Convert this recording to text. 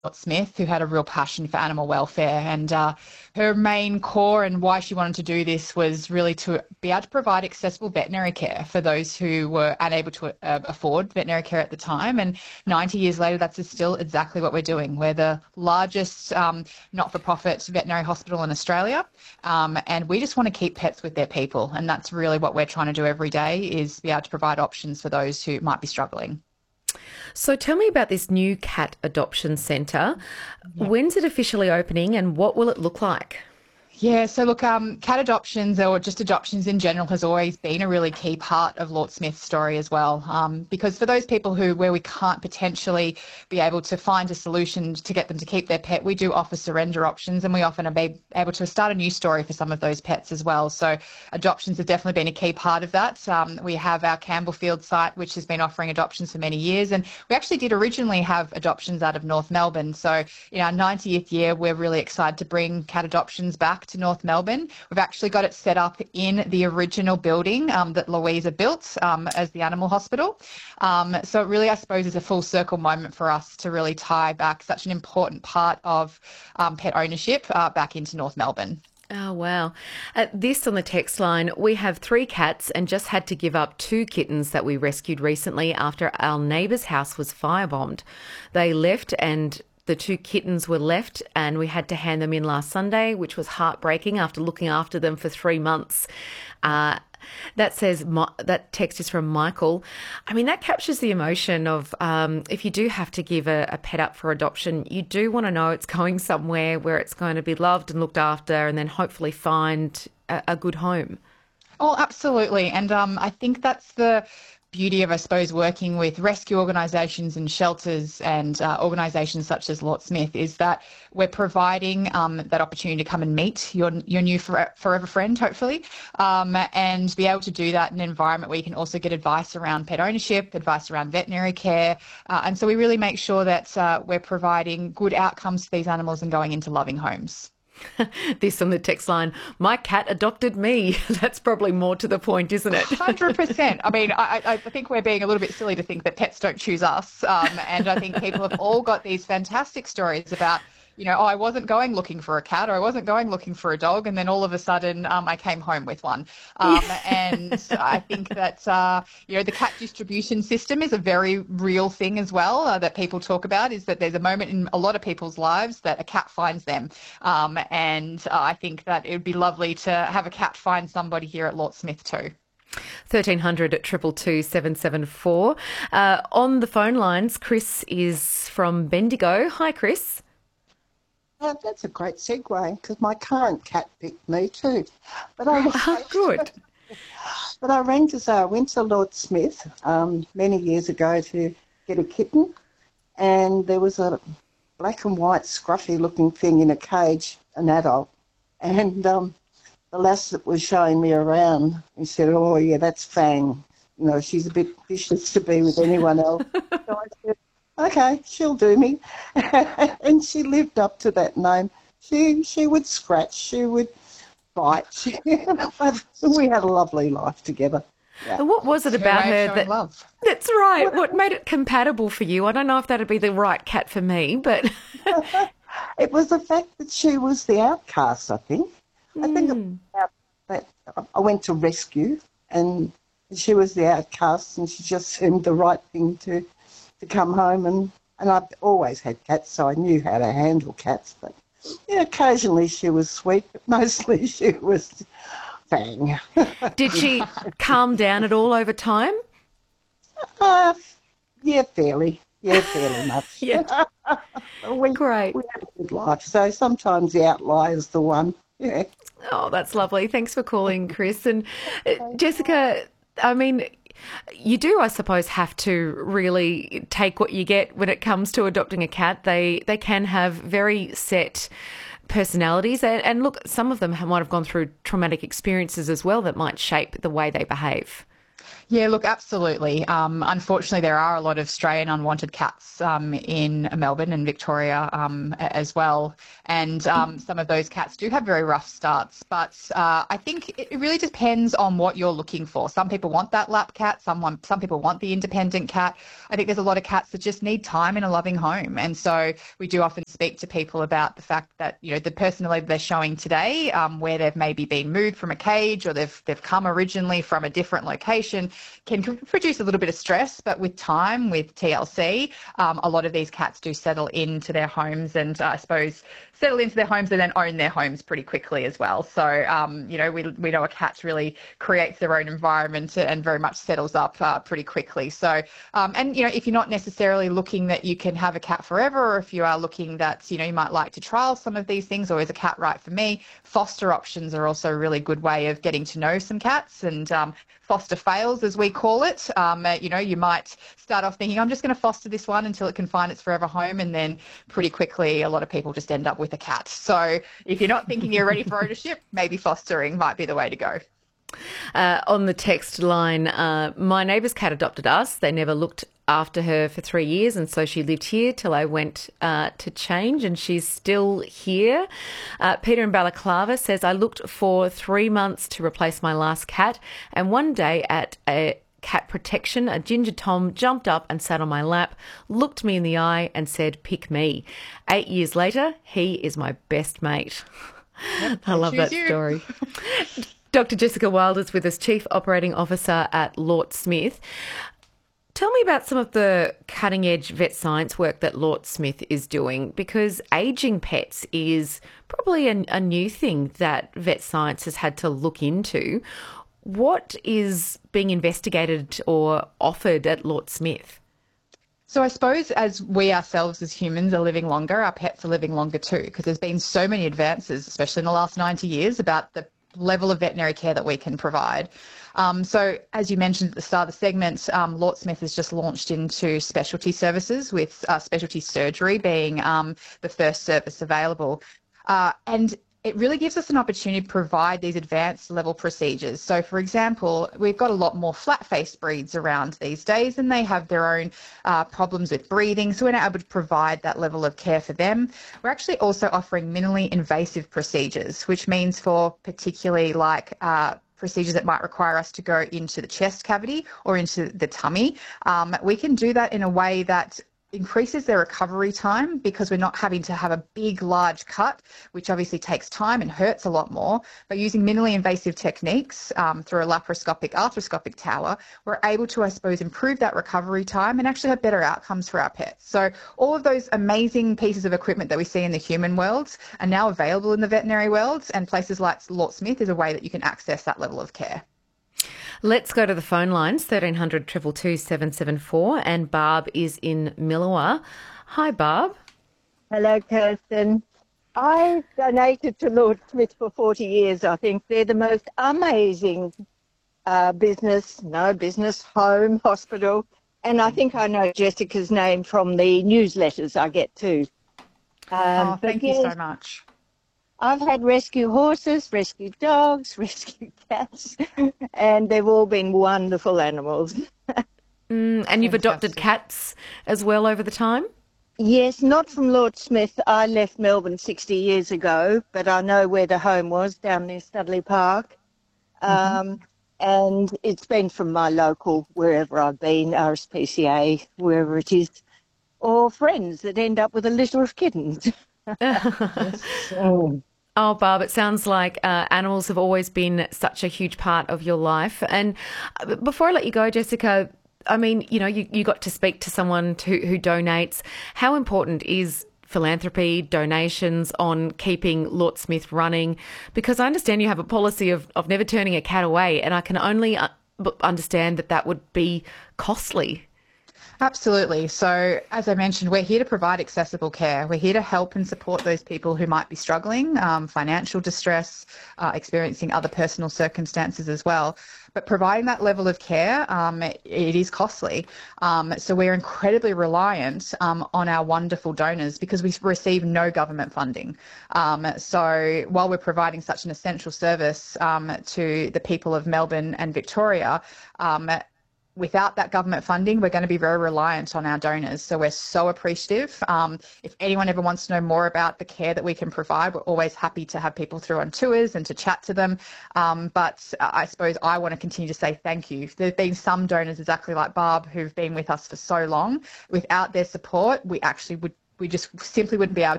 Smith, who had a real passion for animal welfare. And her main core and why she wanted to do this was really to be able to provide accessible veterinary care for those who were unable to afford veterinary care at the time. And 90 years later, that's still exactly what we're doing. We're the largest not-for-profit veterinary hospital in Australia, and we just want to keep pets with their people. And that's really what we're trying to do every day, is be able to provide options for those who might be struggling. So tell me about this new cat adoption centre. When's it officially opening and what will it look like? Yeah, so look, cat adoptions or just adoptions in general has always been a really key part of Lord Smith's story as well. Because for those people where we can't potentially be able to find a solution to get them to keep their pet, we do offer surrender options, and we often are able to start a new story for some of those pets as well. So adoptions have definitely been a key part of that. We have our Campbellfield site, which has been offering adoptions for many years, and we actually did originally have adoptions out of North Melbourne. So in our 90th year, we're really excited to bring cat adoptions back to North Melbourne. We've actually got it set up in the original building that Louisa built as the animal hospital. So it really, I suppose, is a full circle moment for us to really tie back such an important part of pet ownership back into North Melbourne. Oh, wow. This on the text line, we have 3 cats and just had to give up 2 kittens that we rescued recently after our neighbour's house was firebombed. They left and the 2 kittens were left and we had to hand them in last Sunday, which was heartbreaking after looking after them for 3 months. That text is from Michael. I mean, that captures the emotion of if you do have to give a pet up for adoption, you do want to know it's going somewhere where it's going to be loved and looked after and then hopefully find a good home. Oh, absolutely. And I think that's the beauty of, I suppose, working with rescue organisations and shelters and organisations such as Lord Smith, is that we're providing that opportunity to come and meet your new forever friend, hopefully, and be able to do that in an environment where you can also get advice around pet ownership, advice around veterinary care. And so we really make sure that we're providing good outcomes for these animals and going into loving homes. This on the text line, my cat adopted me. That's probably more to the point, isn't it? 100%. I mean, I think we're being a little bit silly to think that pets don't choose us. And I think people have all got these fantastic stories about, oh, I wasn't going looking for a cat or I wasn't going looking for a dog. And then all of a sudden I came home with one. And I think that, the cat distribution system is a very real thing as well that people talk about, is that there's a moment in a lot of people's lives that a cat finds them. And I think that it would be lovely to have a cat find somebody here at Lord Smith too. 1300 222 774. On the phone lines, Chris is from Bendigo. Hi, Chris. That's a great segue because my current cat picked me too. But I good. But I rang to say I went to Lord Smith many years ago to get a kitten, and there was a black and white scruffy looking thing in a cage, an adult, and the lass that was showing me around, he said, "Oh yeah, that's Fang. She's a bit vicious to be with anyone else." So I said, "Okay, she'll do me." And she lived up to that name. She would scratch, she would bite. But we had a lovely life together. Yeah. And what was it about her that... Love. That's right. What made it compatible for you? I don't know if that'd be the right cat for me, but... It was the fact that she was the outcast, I think. I think it was about that I went to rescue and she was the outcast and she just seemed the right thing to come home, and I've always had cats, so I knew how to handle cats. But yeah, occasionally she was sweet, but mostly she was Fang. Did she calm down at all over time? Yeah, fairly. Yeah, fairly much. Yeah. Great. We had a good life, so sometimes the outlier's the one. Yeah. Oh, that's lovely. Thanks for calling, Chris. And Jessica, I mean, you do, I suppose, have to really take what you get when it comes to adopting a cat. They can have very set personalities. And look, some of them might have gone through traumatic experiences as well that might shape the way they behave. Yeah, look, absolutely. Unfortunately, there are a lot of stray and unwanted cats in Melbourne and Victoria as well. And some of those cats do have very rough starts. But I think it really depends on what you're looking for. Some people want that lap cat. Some people want the independent cat. I think there's a lot of cats that just need time in a loving home. And so we do often speak to people about the fact that, you know, the personality they're showing today, where they've maybe been moved from a cage or they've come originally from a different location, can produce a little bit of stress, but with time, with TLC, a lot of these cats do settle into their homes and I suppose settle into their homes and then own their homes pretty quickly as well. So, you know, we know a cat really creates their own environment and very much settles up pretty quickly. So, and, you know, if you're not necessarily looking that you can have a cat forever, or if you are looking that, you know, you might like to trial some of these things, or is a cat right for me, foster options are also a really good way of getting to know some cats. And foster fails, as we call it. You know, you might start off thinking, I'm just going to foster this one until it can find its forever home. And then pretty quickly, a lot of people just end up with a cat. So if you're not thinking you're ready for ownership, maybe fostering might be the way to go. On the text line, my neighbour's cat adopted us. They never looked after her for 3 years, and so she lived here till I went to change, and she's still here. Peter in Balaclava says, I looked for 3 months to replace my last cat, and one day at a cat protection, a ginger Tom jumped up and sat on my lap, looked me in the eye and said, pick me. 8 years later, he is my best mate. Yep, I love that story. Dr. Jessica Wilde is with us, Chief Operating Officer at Lort Smith. Tell me about some of the cutting-edge vet science work that Lort Smith is doing, because ageing pets is probably a new thing that vet science has had to look into. What is being investigated or offered at Lort Smith? So I suppose as we ourselves as humans are living longer, our pets are living longer too, because there's been so many advances, especially in the last 90 years, about the level of veterinary care that we can provide. So as you mentioned at the start of the segment, Lort Smith has just launched into specialty services, with specialty surgery being the first service available. And it really gives us an opportunity to provide these advanced level procedures. So, for example, we've got a lot more flat-faced breeds around these days, and they have their own problems with breathing, so we're not able to provide that level of care for them. We're actually also offering minimally invasive procedures, which means for particularly like procedures that might require us to go into the chest cavity or into the tummy. We can do that in a way that increases their recovery time, because we're not having to have a big, large cut, which obviously takes time and hurts a lot more. But using minimally invasive techniques through a laparoscopic, arthroscopic tower, we're able to, I suppose, improve that recovery time and actually have better outcomes for our pets. So all of those amazing pieces of equipment that we see in the human world are now available in the veterinary world, and places like Lort Smith is a way that you can access that level of care. Let's go to the phone lines, 1300 222 774, and Barb is in Millawa. Hi, Barb. Hello, Kirsten. I donated to Lord Smith for 40 years, I think. They're the most amazing business, home, hospital. And I think I know Jessica's name from the newsletters I get too. Thank you so much. I've had rescue horses, rescue dogs, rescue cats, and they've all been wonderful animals. And you've adopted cats as well over the time? Yes, not from Lord Smith. I left Melbourne 60 years ago, but I know where the home was, down near Studley Park. And it's been from my local, wherever I've been, RSPCA, wherever it is, or friends that end up with a litter of kittens. Oh, Barb, it sounds like animals have always been such a huge part of your life. And before I let you go, Jessica, I mean, you know, you got to speak to someone who donates. How important is philanthropy, donations on keeping Lort Smith running? Because I understand you have a policy of never turning a cat away, and I can only understand that would be costly. Absolutely. So, as I mentioned, we're here to provide accessible care. We're here to help and support those people who might be struggling, financial distress, experiencing other personal circumstances as well. But providing that level of care, it is costly. So we're incredibly reliant on our wonderful donors, because we receive no government funding. So while we're providing such an essential service to the people of Melbourne and Victoria, without that government funding, we're going to be very reliant on our donors. So we're so appreciative. If anyone ever wants to know more about the care that we can provide, we're always happy to have people through on tours and to chat to them. But I suppose I want to continue to say thank you. There have been some donors, exactly like Barb, who've been with us for so long. Without their support, we just simply wouldn't be able